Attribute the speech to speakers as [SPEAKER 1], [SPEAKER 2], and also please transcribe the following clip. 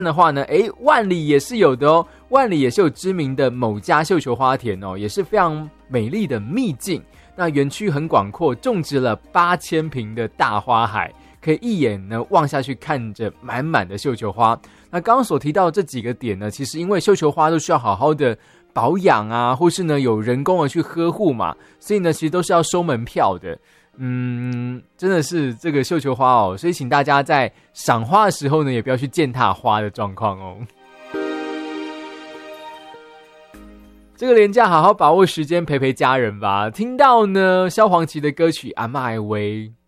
[SPEAKER 1] 的话呢，万里也是有的哦，万里也是有知名的某家绣球花田哦，也是非常美丽的秘境。那园区很广阔，种植了8000坪的大花海，可以一眼呢望下去看着满满的绣球花。那刚刚所提到这几个点呢，其实因为绣球花都需要好好的保养啊，或是呢有人工的去呵护嘛，所以呢其实都是要收门票的。真的是这个绣球花哦，所以请大家在赏花的时候呢，也不要去践踏花的状况哦。这个连假好好把握时间陪陪家人吧。听到呢萧煌奇的歌曲《阿嬷的话》，